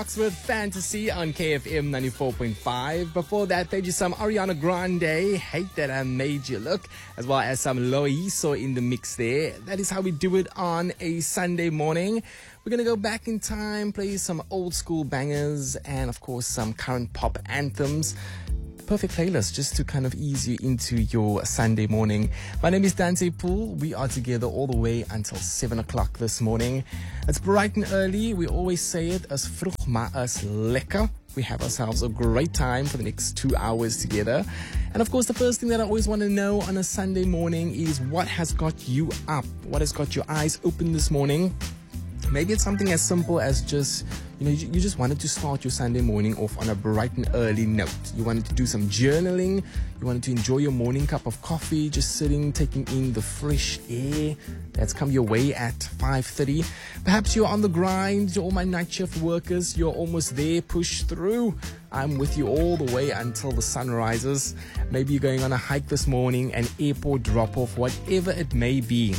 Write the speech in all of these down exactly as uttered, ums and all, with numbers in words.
With Fantasy on K F M ninety-four point five. Before that, played you some Ariana Grande, Hate That I Made You Look, as well as some Loiso in the mix there. That is how we do it on a Sunday morning. We're going to go back in time, play some old school bangers, and of course some current pop anthems. Perfect playlist just to kind of ease you into your Sunday morning. My name is Dante Poole. We are together all the way until seven o'clock this morning. It's bright and early. We always say it as vroeg maar as lekker. We have ourselves a great time for the next two hours together. And of course, the first thing that I always want to know on a Sunday morning is what has got you up? What has got your eyes open this morning? Maybe it's something as simple as just, you know, you, you just wanted to start your Sunday morning off on a bright and early note. You wanted to do some journaling. You wanted to enjoy your morning cup of coffee, just sitting, taking in the fresh air that's come your way at five thirty. Perhaps you're on the grind. To all my night shift workers, you're almost there. Push through. I'm with you all the way until the sun rises. Maybe you're going on a hike this morning, an airport drop-off, whatever it may be.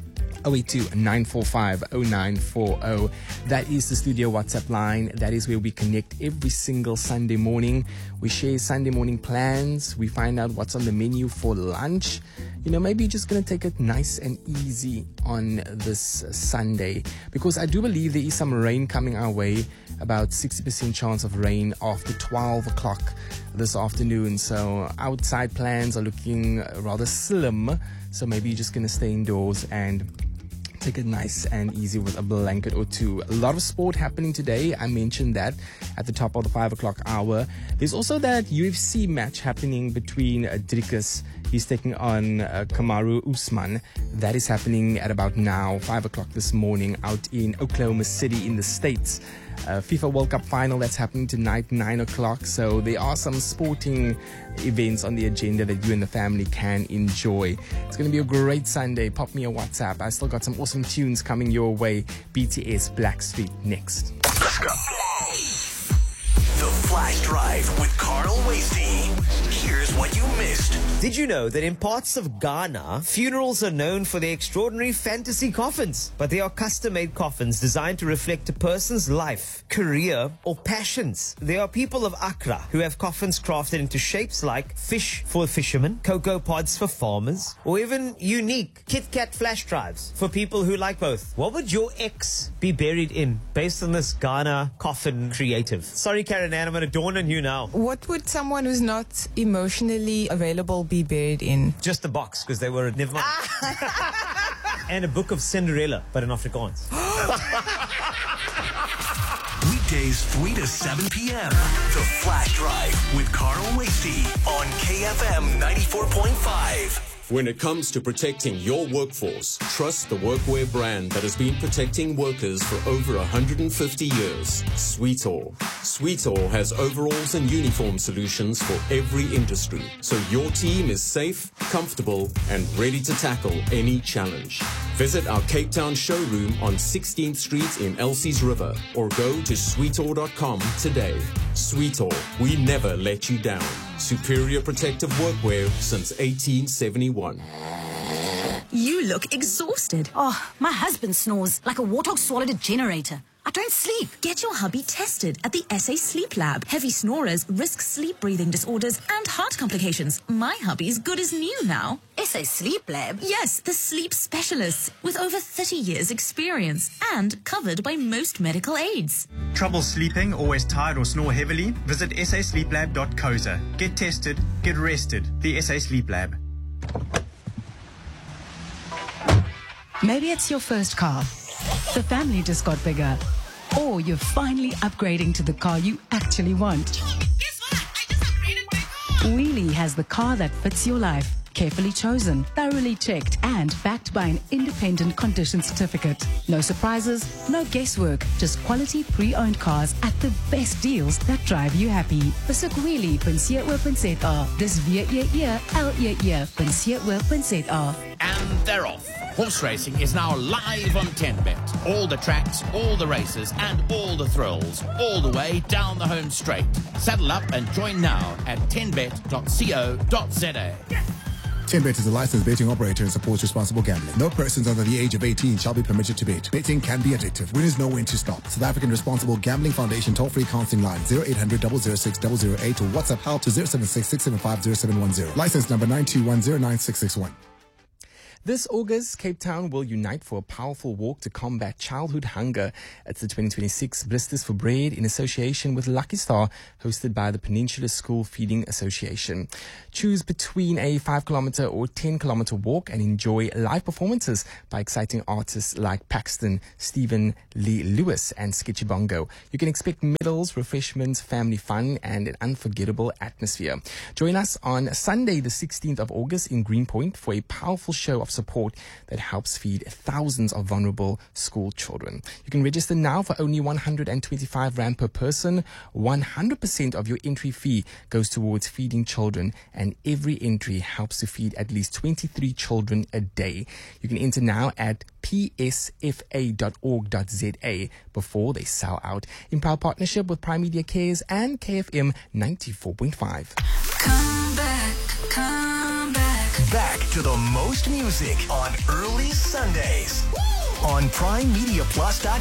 oh eight two, nine four five, oh nine four oh. That is the studio WhatsApp line. That is where we connect every single Sunday morning. We share Sunday morning plans. We find out what's on the menu for lunch. You know, maybe you're just going to take it nice and easy on this Sunday. Because I do believe there is some rain coming our way. About sixty percent chance of rain after twelve o'clock this afternoon. So outside plans are looking rather slim. So maybe you're just going to stay indoors and take it nice and easy with a blanket or two. A lot of sport happening today. I mentioned that at the top of the five o'clock hour. There's also that U F C match happening between uh, Dricus. He's taking on uh, Kamaru Usman. That is happening at about now, five o'clock this morning, out in Oklahoma City in the States. Uh, FIFA World Cup final that's happening tonight, nine o'clock. So there are some sporting events on the agenda that you and the family can enjoy. It's going to be a great Sunday. Pop me a WhatsApp. I still got some awesome tunes coming your way. B T S Blackstreet next. Let's go. The Flash Drive with Carl Wasey. Here's what you missed. Did you know that in parts of Ghana, funerals are known for their extraordinary fantasy coffins? But they are custom-made coffins designed to reflect a person's life, career, or passions. There are people of Accra who have coffins crafted into shapes like fish for fishermen, cocoa pods for farmers, or even unique Kit Kat flash drives for people who like both. What would your ex be buried in based on this Ghana coffin creative? Sorry, Karen Ann, I'm going to dawn on you now. What would someone who's not emotionally available be buried in? Just a box, because they were never mind. And a book of Cinderella, but in Afrikaans. Weekdays three to seven p.m. The Flash Drive with Carl Wasey on K F M ninety-four point five. When it comes to protecting your workforce, trust the workwear brand that has been protecting workers for over one hundred fifty years, Sweetall. Sweetall has overalls and uniform solutions for every industry, so your team is safe, comfortable, and ready to tackle any challenge. Visit our Cape Town showroom on sixteenth Street in Elsie's River or go to sweetall dot com today. Sweetall, we never let you down. Superior protective workwear since eighteen seventy-one. You look exhausted. Oh, my husband snores like a warthog swallowed a generator. I don't sleep. Get your hubby tested at the S A Sleep Lab. Heavy snorers risk sleep breathing disorders and heart complications. My hubby's good as new now. S A Sleep Lab? Yes, the sleep specialists with over thirty years experience and covered by most medical aids. Trouble sleeping, always tired or snore heavily? Visit s a sleep lab dot co za. Get tested, get rested. The S A Sleep Lab. Maybe it's your first car. The family just got bigger. Or you're finally upgrading to the car you actually want. Guess what? I just upgraded my car. Wheelie has the car that fits your life. Carefully chosen, thoroughly checked, and backed by an independent condition certificate. No surprises, no guesswork, just quality pre-owned cars at the best deals that drive you happy. Besoek wheelie dot co dot za. Dis W E E L E E dot co dot za. And they're off. Horse racing is now live on ten bet. All the tracks, all the races, and all the thrills, all the way down the home straight. Saddle up and join now at ten bet dot co dot za. TenBet is a licensed betting operator and supports responsible gambling. No persons under the age of eighteen shall be permitted to bet. Betting can be addictive. Winners know when to stop. South African Responsible Gambling Foundation toll-free counseling line zero eight hundred, double oh six, double oh eight or WhatsApp help to zero seven six, six seven five, zero seven one zero. License number nine two one zero nine six six one. This August, Cape Town will unite for a powerful walk to combat childhood hunger. It's the twenty twenty-six Blisters for Bread in association with Lucky Star, hosted by the Peninsula School Feeding Association. Choose between a five kilometer or ten kilometer walk and enjoy live performances by exciting artists like Paxton, Stephen Lee Lewis and Sketchy Bongo. You can expect medals, refreshments, family fun and an unforgettable atmosphere. Join us on Sunday the sixteenth of August in Greenpoint for a powerful show of support that helps feed thousands of vulnerable school children. You can register now for only one hundred twenty-five rand per person. one hundred percent of your entry fee goes towards feeding children, and every entry helps to feed at least twenty-three children a day. You can enter now at p s f a dot org dot z a before they sell out. In proud partnership with Prime Media Cares and K F M ninety-four point five. Come back, come back. Back to the most music on early Sundays on prime media plus dot